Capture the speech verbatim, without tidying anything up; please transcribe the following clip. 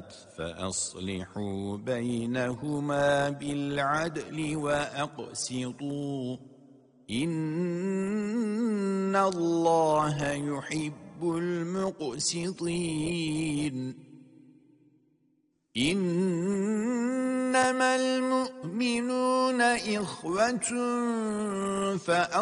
بغت فأصلحوا بينهما بالعدل وأقسطوا إن الله يحب المقسطين إنما المؤمنون إخوة فأصلحوا